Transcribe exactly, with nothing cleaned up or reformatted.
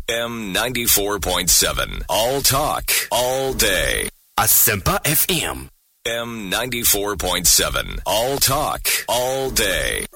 M ninety-four point seven. All talk, all day. Asempa F M. M ninety-four point seven. All talk, all day.